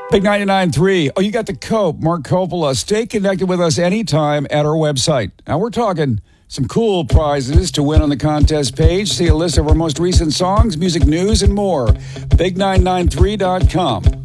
Big 99.3. Oh, you got the Cope, Mark Coppola. Stay connected with us anytime at our website. Now, we're talking some cool prizes to win on the contest page. See a list of our most recent songs, music news, and more. Big993.com.